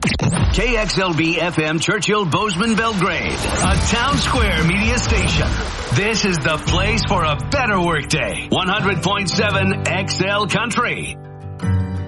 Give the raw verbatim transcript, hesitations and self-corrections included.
K X L B F M Churchill Bozeman Belgrade, a town square media station. This is the place for a better workday. one hundred point seven X L Country.